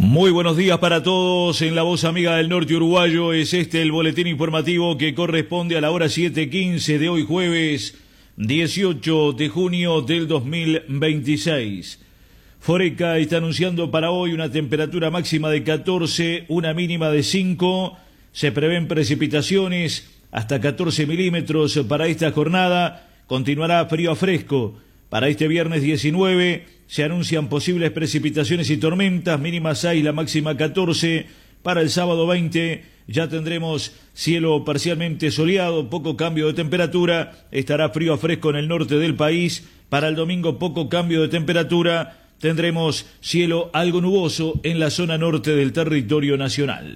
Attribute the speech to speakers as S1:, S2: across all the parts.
S1: Muy buenos días para todos. En la voz amiga del norte uruguayo es este el boletín informativo que corresponde a la hora 7:15 de hoy jueves 18 de junio del 2026. Foreca está anunciando para hoy una temperatura máxima de 14, una mínima de 5. Se prevén precipitaciones hasta 14 milímetros para esta jornada. Continuará frío a fresco. Para este viernes 19 se anuncian posibles precipitaciones y tormentas, mínima 6, la máxima 14. Para el sábado 20 ya tendremos cielo parcialmente soleado, poco cambio de temperatura, estará frío a fresco en el norte del país. Para el domingo poco cambio de temperatura, tendremos cielo algo nuboso en la zona norte del territorio nacional.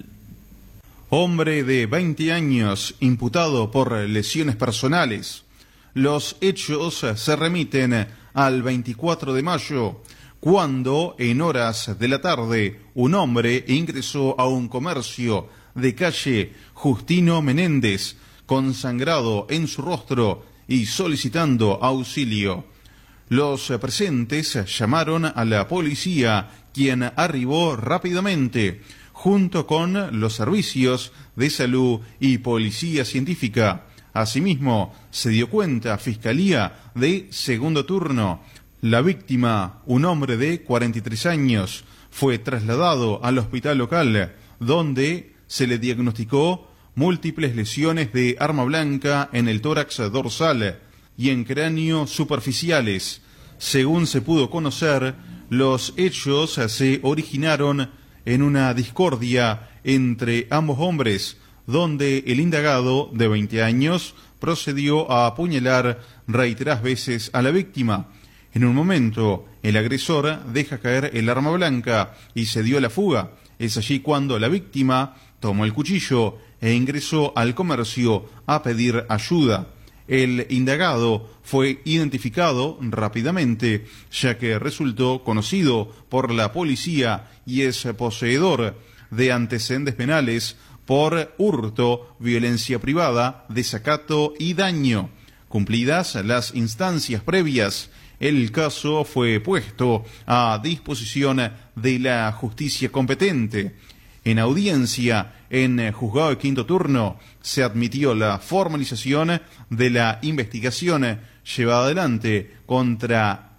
S2: Hombre de 20 años imputado por lesiones personales. Los hechos se remiten al 24 de mayo, cuando en horas de la tarde un hombre ingresó a un comercio de calle Justino Menéndez, con sangrado en su rostro y solicitando auxilio. Los presentes llamaron a la policía, quien arribó rápidamente, junto con los servicios de salud y policía científica. Asimismo, se dio cuenta Fiscalía de segundo turno. La víctima, un hombre de 43 años, fue trasladado al hospital local, donde se le diagnosticó múltiples lesiones de arma blanca en el tórax dorsal y en cráneo superficiales. Según se pudo conocer, los hechos se originaron en una discordia entre ambos hombres, donde el indagado, de 20 años, procedió a apuñalar reiteradas veces a la víctima. En un momento, el agresor deja caer el arma blanca y se dio a la fuga. Es allí cuando la víctima tomó el cuchillo e ingresó al comercio a pedir ayuda. El indagado fue identificado rápidamente, ya que resultó conocido por la policía y es poseedor de antecedentes penales por hurto, violencia privada, desacato y daño. Cumplidas las instancias previas, el caso fue puesto a disposición de la justicia competente. En audiencia en juzgado de quinto turno se admitió la formalización de la investigación llevada adelante contra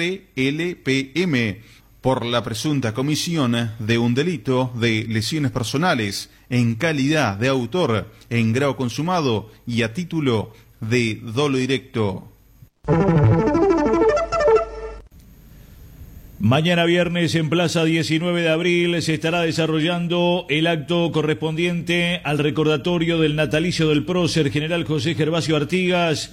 S2: RLPM por la presunta comisión de un delito de lesiones personales en calidad de autor en grado consumado y a título de dolo directo.
S1: Mañana viernes en Plaza 19 de abril se estará desarrollando el acto correspondiente al recordatorio del natalicio del prócer General José Gervasio Artigas,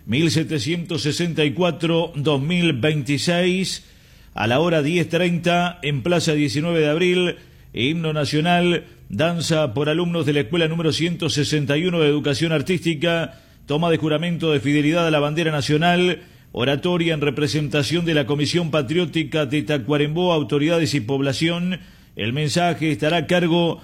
S1: 1764-2026, a la hora 10:30 en Plaza 19 de abril, himno nacional, danza por alumnos de la escuela número 161 de Educación Artística, toma de juramento de fidelidad a la bandera nacional, oratoria en representación de la Comisión Patriótica de Tacuarembó, autoridades y población. El mensaje estará a cargo